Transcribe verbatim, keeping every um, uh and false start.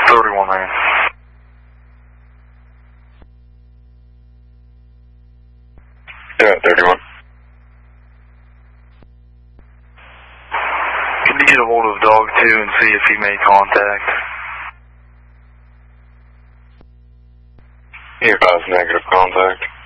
thirty-one, man. Yeah, thirty-one. Can you get a hold of dog two and see if he made contact? He advised negative contact.